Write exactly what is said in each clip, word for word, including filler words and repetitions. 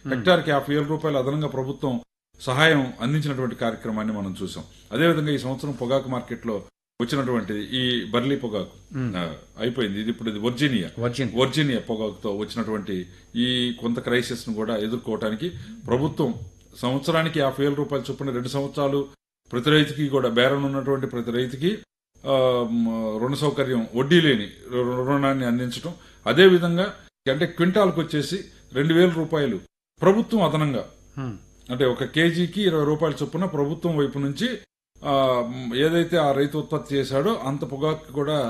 హెక్టార్కి యాభై వేల రూపాయలు అదనంగా ప్రభుత్వం సహాయం అందించినటువంటి కార్యక్రమాన్ని మనం చూసాం. అదేవిధంగా ఈ సంవత్సరం పొగాకు మార్కెట్ లో వచ్చినటువంటిది ఈ బర్లీ పొగాకు అయిపోయింది. ఇది ఇప్పుడు ఇది వర్జీనియా వర్జీనియా పొగాకుతో వచ్చినటువంటి ఈ కొంత క్రైసిస్ ను కూడా ఎదుర్కోవడానికి ప్రభుత్వం సంవత్సరానికి యాభై వేల రూపాయలు చొప్పున రెండు సంవత్సరాలు ప్రతి రైతుకి కూడా బేరం ఉన్నటువంటి ప్రతి రైతుకి రుణ సౌకర్యం వడ్డీ లేని రుణాన్ని అందించడం. అదేవిధంగా అంటే క్వింటాల్కి వచ్చేసి రెండు వేల రూపాయలు ప్రభుత్వం అదనంగా అంటే ఒక కేజీకి ఇరవై రూపాయల చొప్పున ప్రభుత్వం వైపు నుంచి ఏదైతే ఆ రైతు ఉత్పత్తి చేశాడో అంత పొగాకు కూడా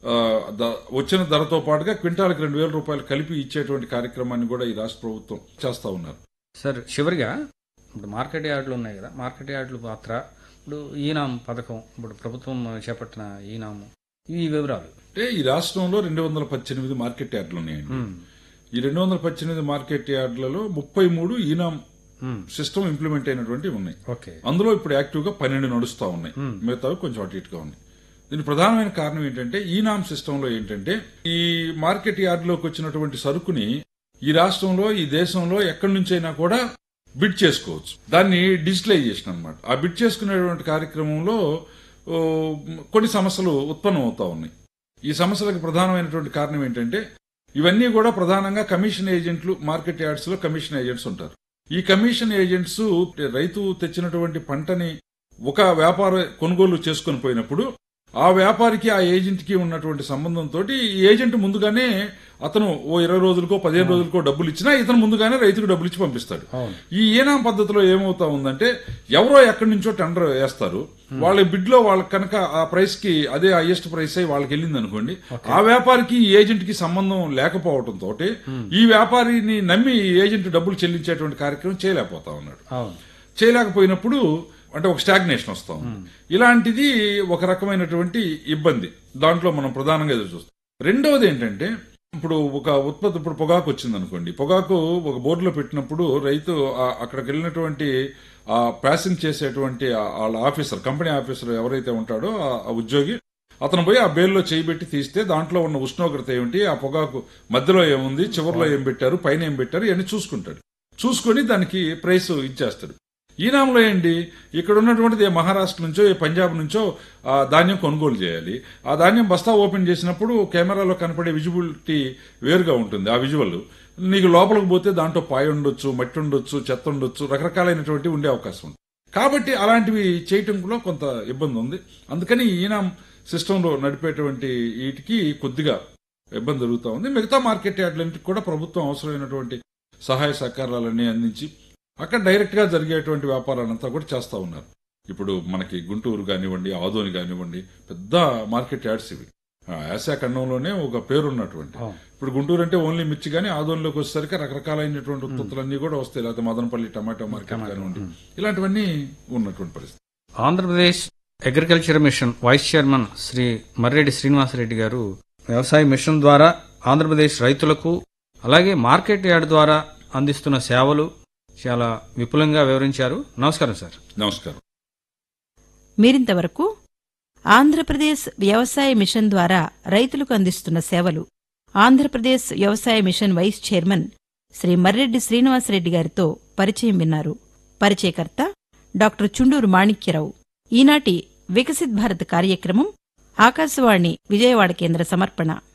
వచ్చిన ధరతో పాటుగా క్వింటాల్కి రెండు వేల రూపాయలు కలిపి ఇచ్చేటువంటి కార్యక్రమాన్ని కూడా ఈ రాష్ట్ర ప్రభుత్వం చేస్తా ఉన్నారు. సార్ చివరిగా ఇప్పుడు మార్కెట్ యార్డులు ఉన్నాయి కదా, మార్కెట్ యార్డుల పాత్ర, ఇప్పుడు ఈనాం పథకం, ఇప్పుడు ప్రభుత్వం చేపట్టిన ఈనాము, ఈ వివరాలు అంటే ఈ రాష్ట్రంలో రెండు వందల పద్దెనిమిది మార్కెట్ యార్డులు ఉన్నాయండి. ఈ రెండు వందల పద్దెనిమిది మార్కెట్ యార్డులలో ముప్పై మూడు ఈనాం సిస్టమ్ ఇంప్లిమెంట్ అయినటువంటి ఉన్నాయి. అందులో ఇప్పుడు యాక్టివ్ గా పన్నెండు నడుస్తా ఉన్నాయి, మిగతావి కొంచెం అటు ఇటుగా ఉన్నాయి. దీని ప్రధానమైన కారణం ఏంటంటే ఈనాం సిస్టమ్ లో ఏంటంటే ఈ మార్కెట్ యార్డులోకి వచ్చినటువంటి సరుకుని ఈ రాష్ట్రంలో ఈ దేశంలో ఎక్కడి నుంచైనా కూడా బిడ్ చేసుకోవచ్చు. దాన్ని డిజిటలైజేషన్ అన్నమాట. ఆ బిడ్ చేసుకునేటువంటి కార్యక్రమంలో కొన్ని సమస్యలు ఉత్పన్నం అవుతా ఉన్నాయి. ఈ సమస్యలకు ప్రధానమైనటువంటి కారణం ఏంటంటే ఇవన్నీ కూడా ప్రధానంగా కమిషన్ ఏజెంట్లు మార్కెట్ యార్డ్స్ లో కమిషన్ ఏజెంట్స్ ఉంటారు. ఈ కమిషన్ ఏజెంట్స్ రైతు తెచ్చినటువంటి పంటని ఒక వ్యాపార కొనుగోలు చేసుకుని పోయినప్పుడు ఆ వ్యాపారికి ఆ ఏజెంట్ కి ఉన్నటువంటి సంబంధంతో ఈ ఏజెంట్ ముందుగానే అతను ఓ ఇరవై రోజులకో పదిహేను రోజులకో డబ్బులు ఇచ్చినా ఇతను ముందుగానే రైతుకు డబ్బులు ఇచ్చి పంపిస్తాడు. ఈ ఈనాం పద్ధతిలో ఏమవుతా ఉందంటే ఎవరో ఎక్కడి నుంచో టెండర్ వేస్తారు, వాళ్ళ బిడ్ లో వాళ్ళకి కనుక ఆ ప్రైస్ కి అదే హైయెస్ట్ ప్రైస్ అయి వాళ్ళకి వెళ్ళింది అనుకోండి, ఆ వ్యాపారికి ఈ ఏజెంట్ కి సంబంధం లేకపోవడంతో ఈ వ్యాపారిని నమ్మి ఏజెంట్ డబ్బులు చెల్లించేటువంటి కార్యక్రమం చేయలేకపోతా ఉన్నాడు. చేయలేకపోయినప్పుడు అంటే ఒక స్టాగ్నేషన్ వస్తా ఉంది. ఇలాంటిది ఒక రకమైనటువంటి ఇబ్బంది దాంట్లో మనం ప్రధానంగా ఎదురు చూస్తాం. రెండవది ఏంటంటే ఇప్పుడు ఒక ఉత్పత్తి ఇప్పుడు పొగాకు వచ్చింది అనుకోండి, పొగాకు ఒక బోర్డులో పెట్టినప్పుడు రైతు అక్కడికి వెళ్ళినటువంటి ఆ ప్రాసెసింగ్ చేసేటువంటి వాళ్ళ ఆఫీసర్ కంపెనీ ఆఫీసర్ ఎవరైతే ఉంటాడో ఆ ఉద్యోగి అతను పోయి ఆ బేల్లో చేయబెట్టి తీస్తే దాంట్లో ఉన్న ఉష్ణోగ్రత ఏమిటి, ఆ పొగాకు మధ్యలో ఏముంది, చివరిలో ఏం పెట్టారు, పైన ఏం పెట్టారు ఇవన్నీ చూసుకుంటాడు. చూసుకొని దానికి ప్రైస్ ఇచ్చేస్తాడు. ఈనాంలో ఏంటి ఇక్కడ ఉన్నటువంటిది ఏ మహారాష్ట్ర నుంచో ఏ పంజాబ్ నుంచో ఆ ధాన్యం కొనుగోలు చేయాలి. ఆ ధాన్యం బస్తా ఓపెన్ చేసినప్పుడు కెమెరాలో కనపడే విజిబిలిటీ వేరుగా ఉంటుంది. ఆ విజువల్ నీకు లోపలికి పోతే దాంట్లో పాయ ఉండొచ్చు, మట్టి ఉండొచ్చు, చెత్త ఉండొచ్చు, రకరకాలైనటువంటి ఉండే అవకాశం ఉంది. కాబట్టి అలాంటివి చేయటంలో కొంత ఇబ్బంది ఉంది. అందుకని ఈనాం సిస్టంలో నడిపేటువంటి వీటికి కొద్దిగా ఇబ్బంది జరుగుతూ ఉంది. మిగతా మార్కెట్ యార్డులన్నిటికి కూడా ప్రభుత్వం అవసరమైనటువంటి సహాయ సహకారాలన్నీ అందించి అక్కడ డైరెక్ట్ గా జరిగేటువంటి వ్యాపారాలంతా కూడా చేస్తా ఉన్నారు. ఇప్పుడు మనకి గుంటూరు కానివ్వండి, ఆదోని కానివ్వండి, పెద్ద మార్కెట్ యార్డ్స్ ఇవి. ఆసియా ఖండంలోనే ఒక పేరున్నటువంటి. ఇప్పుడు గుంటూరు అంటే ఓన్లీ మిర్చి కానీ ఆదోనిలోకి వచ్చేసరికి రకరకాలైనటువంటి ఉత్పత్తులన్నీ కూడా వస్తాయి. లేకపోతే మదనపల్లి టమాటో మార్కెట్ కానివ్వండి, ఇలాంటివన్నీ ఉన్నటువంటి పరిస్థితి. Andhra Pradesh agriculture machine vice chairman Shri Marreddy Srinivasa Reddy గారు వ్యవసాయ మిషన్ ద్వారా ఆంధ్రప్రదేశ్ రైతులకు అలాగే మార్కెట్ యార్డ్ ద్వారా అందిస్తున్న సేవలు చాలా విపులంగా వివరించారు. నమస్కారం సార్. నమస్కారం. మీరింతవరకు ఆంధ్రప్రదేశ్ వ్యవసాయ మిషన్ ద్వారా రైతులకు అందిస్తున్న సేవలు ఆంధ్రప్రదేశ్ వ్యవసాయ machine vice chairman Shri Marreddy Srinivasa Reddy గారితో పరిచయం విన్నారు. పరిచయకర్త డాక్టర్ చుండూరు మాణిక్యరావు. ఈనాటి వికసిత్ భారత్ కార్యక్రమం ఆకాశవాణి విజయవాడ కేంద్ర సమర్పణ.